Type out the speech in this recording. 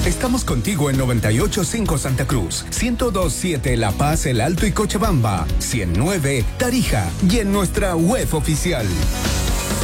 Estamos contigo en 98.5 Santa Cruz, 102.7 La Paz, El Alto y Cochabamba, 109 Tarija y en nuestra web oficial.